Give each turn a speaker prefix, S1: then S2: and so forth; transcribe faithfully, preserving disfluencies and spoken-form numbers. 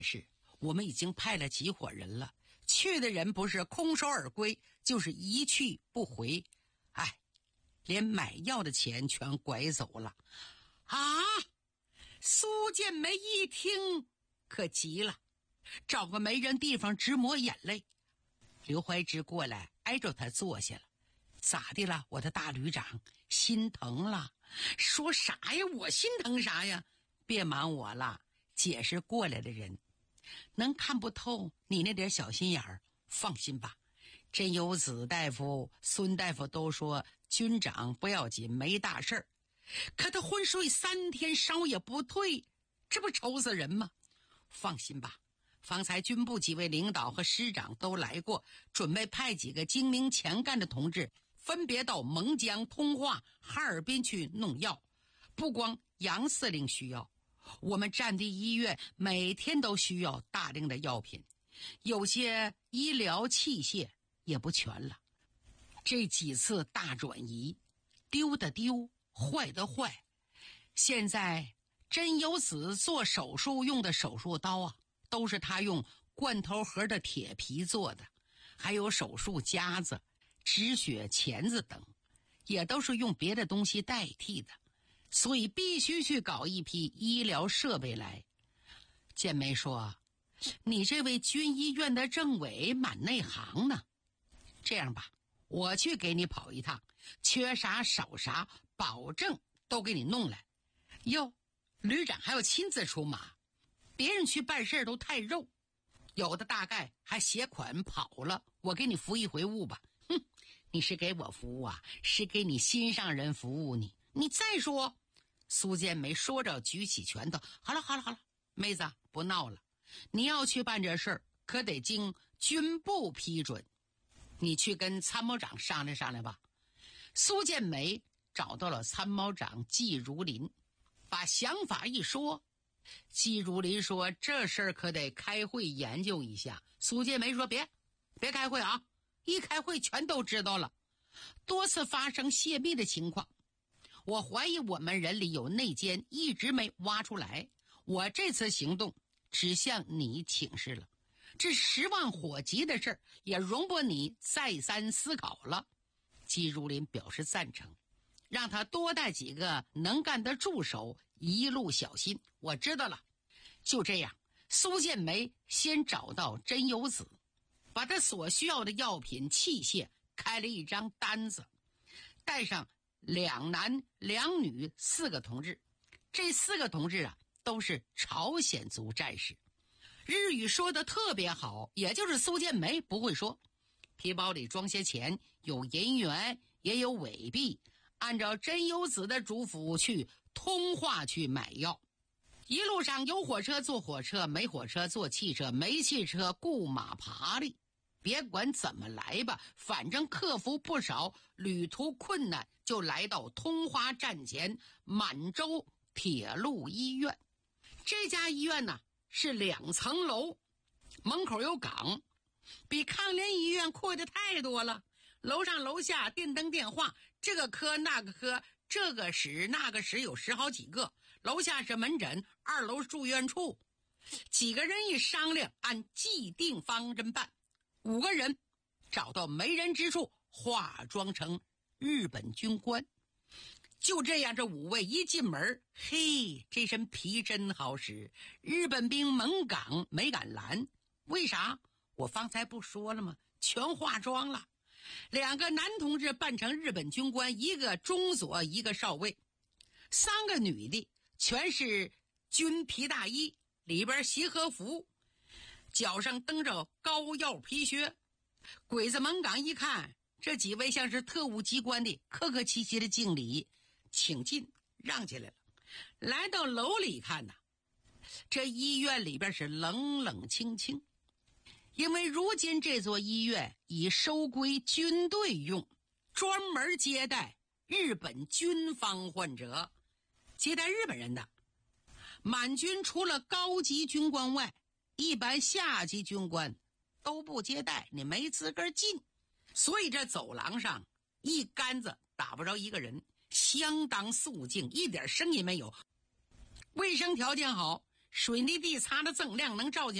S1: 是我们已经派了几伙人了，去的人不是空手而归，就是一去不回。哎，连买药的钱全拐走了。啊！苏建梅一听可急了，找个没人地方直抹眼泪。刘怀之过来挨着他坐下了。咋的了，我的大旅长？心疼了？说啥呀？我心疼啥呀？别瞒我了，姐是过来的人，能看不透你那点小心眼儿。放心吧，真有子大夫、孙大夫都说军长不要紧，没大事儿。可他昏睡三天，烧也不退，这不愁死人吗？放心吧，方才军部几位领导和师长都来过，准备派几个精明强干的同志分别到蒙江、通化、哈尔滨去弄药。不光杨司令需要，我们战地医院每天都需要大量的药品，有些医疗器械也不全了。这几次大转移，丢的丢，坏的坏。现在真有子做手术用的手术刀啊，都是他用罐头盒的铁皮做的，还有手术夹子、止血钳子等，也都是用别的东西代替的，所以必须去搞一批医疗设备来。建梅说，你这位军医院的政委蛮内行呢。这样吧，我去给你跑一趟，缺啥少啥，保证都给你弄来。哟，旅长还要亲自出马，别人去办事都太肉，有的大概还携款跑了，我给你服一回务吧。哼，你是给我服务啊，是给你心上人服务你。你再说。苏建梅说着举起拳头，好了好了好了，妹子不闹了，你要去办这事儿可得经军部批准，你去跟参谋长商量商量吧。苏建梅找到了参谋长季如林，把想法一说。季如林说，这事儿可得开会研究一下。苏建梅说，别别开会啊，一开会全都知道了，多次发生泄密的情况，我怀疑我们人里有内奸，一直没挖出来。我这次行动只向你请示了，这十万火急的事儿也容不你再三思考了。季如林表示赞成，让他多带几个能干的助手，一路小心。我知道了。就这样，苏建梅先找到真有子，把他所需要的药品器械开了一张单子，带上两男两女四个同志。这四个同志啊，都是朝鲜族战士，日语说的特别好，也就是苏建梅不会说。皮包里装些钱，有银元也有伪币，按照真有子的嘱咐去通化去买药。一路上有火车坐火车，没火车坐汽车，没汽车雇马爬犁。别管怎么来吧，反正克服不少旅途困难，就来到通化站前满洲铁路医院。这家医院呢是两层楼，门口有岗，比康联医院阔的太多了。楼上楼下电灯电话，这个科那个科，这个室那个室有十好几个。楼下是门诊，二楼是住院处。几个人一商量，按既定方针办。五个人找到没人之处，化妆成日本军官。就这样，这五位一进门，嘿，这身皮真好使。日本兵猛岗没敢拦，为啥？我方才不说了吗？全化妆了。两个男同志扮成日本军官，一个中佐，一个少尉。三个女的全是军皮大衣，里边习和服，脚上蹬着高腰皮靴。鬼子门岗一看，这几位像是特务机关的，客客气气的敬礼，请进，让进来了。来到楼里看呐、啊，这医院里边是冷冷清清，因为如今这座医院已收归军队用，专门接待日本军方患者，接待日本人的。满军除了高级军官外，一般下级军官都不接待，你没资格进。所以这走廊上一竿子打不着一个人，相当肃静，一点声音没有。卫生条件好， 水泥地擦的锃亮，能照见